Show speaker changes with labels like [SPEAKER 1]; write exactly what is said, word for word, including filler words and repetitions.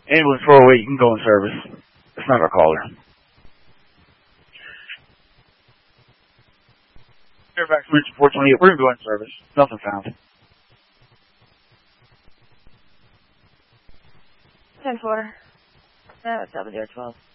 [SPEAKER 1] Ambulance four oh eight, you can go in service. It's not our caller. Fairfax Region four twenty-eight, we're going to go in service. Nothing found.
[SPEAKER 2] ten four. No, it's seven zero twelve.